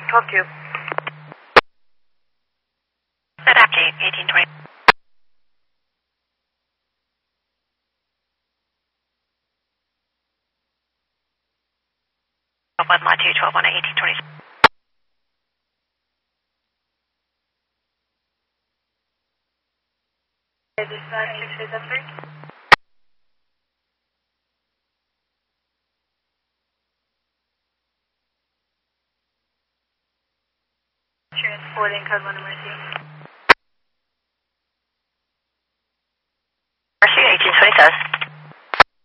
12-2. Set update, 1820. One lot 2, 12, 1, 1820. Is this 673? Transporting code 1 emergency.